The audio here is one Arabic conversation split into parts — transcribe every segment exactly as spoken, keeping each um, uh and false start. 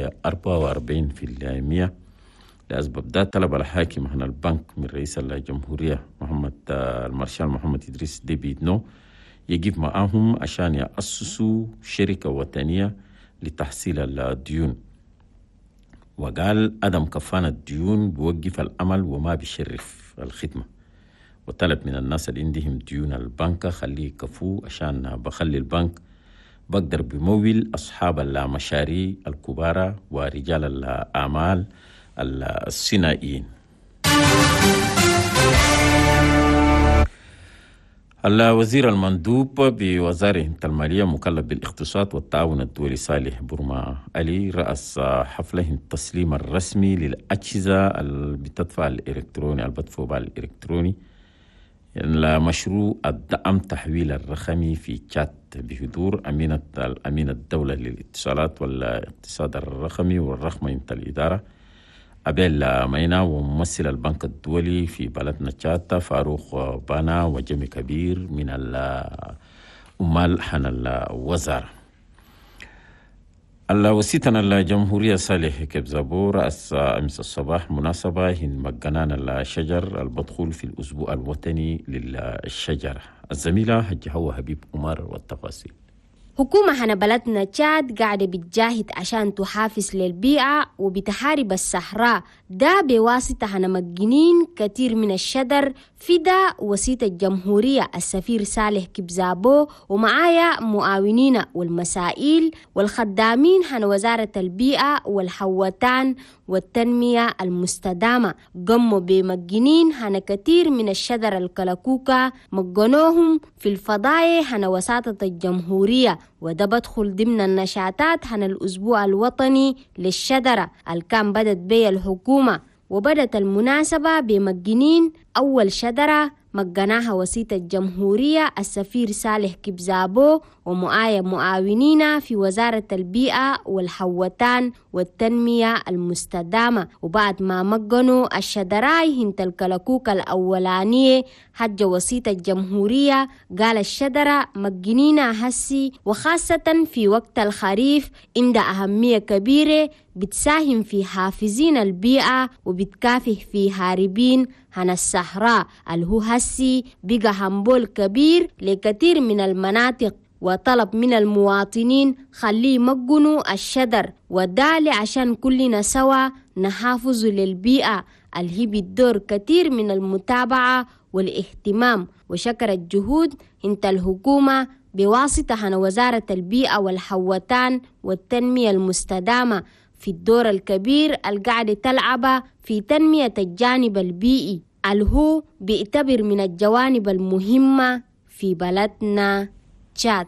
أربعة وأربعين في المية. لأسباب ده طلب الحاكم هنا البنك من رئيس الجمهورية محمد المارشال محمد إدريس ديبي إتنو يجيب معاهم عشان يأسسوا شركة وطنية لتحصيل الديون، وقال عدم كفانة الديون بيوقف الأمل وما بيشرف الخدمة، وطلب من الناس اللي عندهم ديون البنك خليه يكفوه عشان بخلي البنك بقدر بمول أصحاب المشاريع الكبار ورجال الأعمال الصناعيين. الوزير المندوب بوزارة المالية مكلف بالاقتصاد والتعاون الدولي صالح بورما علي رأس حفله التسليم الرسمي للأجهزة اللي بتدفع الإلكتروني البدفع بالإلكتروني لمشروع الدعم تحويل الرقمي في تشاد بحضور أمينة الأمين الدولة للاتصالات والاقتصاد الرقمي والرقمنة الإدارة أبيل مينا وممثل البنك الدولي في بلدنا تشاد فاروق بانا وجمع كبير من الأمال حن الوزارة. وسيتنا الجمهورية صالح كبزابو رأس أمس الصباح مناسبة هن مجنان الشجر البدخل في الأسبوع الوطني للشجرة. الزميلة حج هو حبيب عمر والتفاصيل. حكومة هنا بلدنا تشاد قاعدة بتجاهد عشان تحافظ للبيئة وبتحارب الصحراء، ده بواسطة هنا مجنين كتير من الشجر في ده وسيط الجمهورية السفير صالح كبزابو ومعايا معاونين والمسائل والخدامين هنا وزارة البيئة والحوتان والتنمية المستدامة. قاموا بمجنين هنا كتير من الشجر الكلاكوكا مجنوهم في الفضايا هنا وساطة الجمهورية، وده بدخل ضمن النشاطات هنا الأسبوع الوطني للشجرة الكام بدت بي الحكومة. وبدت المناسبة بمجنين أول شجرة مجناها وسيط الجمهورية السفير صالح كبزابو ومعايا معاونين في وزارة البيئة والحوتان والتنمية المستدامة. وبعد ما مجنوا الشجراي هنت الكلاكوك الأولانية حج وسيط الجمهورية قال الشجرة مجنينا هسي وخاصة في وقت الخريف عند أهمية كبيرة بتساهم في حافظين البيئة وبتكافح في هاربين عن الصحراء الهو هسي بقى همبول كبير لكثير من المناطق، وطلب من المواطنين خليه مجنوا الشجر ودالي عشان كلنا سوا نحافظ للبيئة الهي بالدور كثير من المتابعة والاهتمام. وشكر الجهود انت الحكومة بواسطة عن وزارة البيئة والحوتان والتنمية المستدامة في الدور الكبير القاعدة تلعب في تنمية الجانب البيئي الهو بيعتبر من الجوانب المهمة في بلدنا تشاد.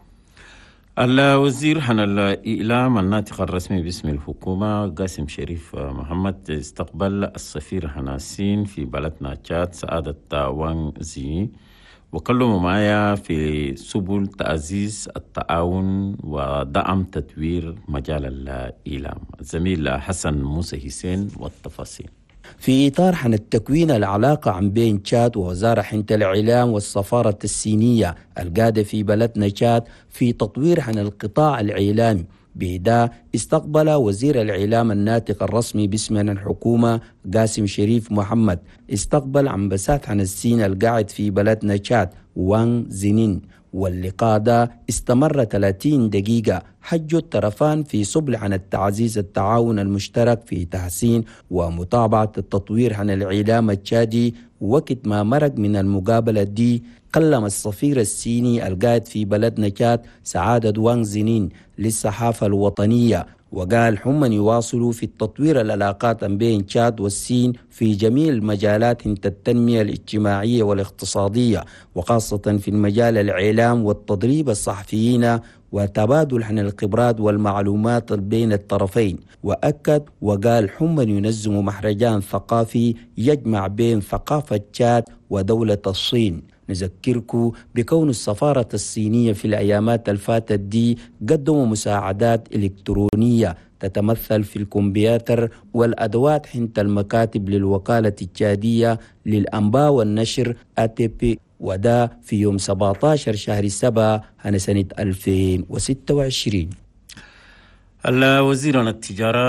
الوزير حن الإعلام الناطق الرسمي باسم الحكومة قاسم شريف محمد استقبل السفير حناسين في بلدنا تشاد سعادة وان زي وكلموا معايا في سبل تعزيز التعاون ودعم تطوير مجال الإعلام. الزميل حسن موسى حسين والتفاصيل. في إطار حن التكوين العلاقة عن بين تشاد ووزارة حنة الإعلام والسفارة الصينية القادة في بلدنا تشاد في تطوير حن القطاع الإعلامي بدا استقبل وزير الإعلام الناطق الرسمي باسم الحكومة قاسم شريف محمد استقبل عمبسات عن الصين القاعد في بلدنا تشاد وان زينين، واللقاء ده استمر ثلاثين دقيقة حج الطرفان في سبل عن التعزيز التعاون المشترك في تحسين ومتابعة التطوير عن الإعلام التشادي. وقت ما مرق من المقابلة دي كلم السفير الصيني القائد في بلدنا تشاد سعادة وان زينين للصحافة الوطنية وقال هم يواصلوا في التطوير العلاقات بين تشاد والصين في جميع المجالات انت التنمية الاجتماعية والاقتصادية وخاصة في المجال الإعلام والتدريب الصحفيين وتبادل عن الخبرات والمعلومات بين الطرفين. وأكد وقال هم ينظم مهرجان ثقافي يجمع بين ثقافة تشاد ودولة الصين. نذكركم بكون السفارة الصينية في الأيامات الفاتت دي قدموا مساعدات إلكترونية تتمثل في الكمبيوتر والأدوات حنت المكاتب للوكالة التشادية للأنباء والنشر إيه تي بي، وده في يوم سبعة عشر شهر سبعة سنة ألفين وستة وعشرين. الوزير التجارة